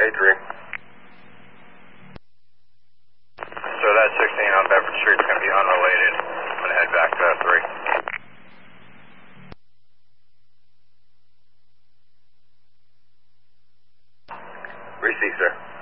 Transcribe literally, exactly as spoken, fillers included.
Hey, three. So that sixteen on Bedford Street is going to be unrelated. I'm going to head back to three. Receive, sir.